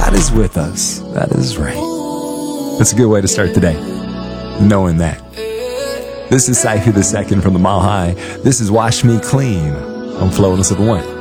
God is with us. That is right. That's a good way to start the day, knowing that. This is Cypher the Second from the Mile High. This is Wash Me Clean on Flow 107.1.